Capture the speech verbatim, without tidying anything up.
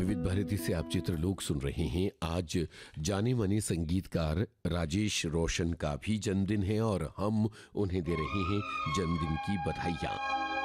विविध भारती से आप चित्रलोक सुन रहे हैं। आज जाने माने संगीतकार राजेश रोशन का भी जन्मदिन है और हम उन्हें दे रहे हैं जन्मदिन की बधाइयाँ।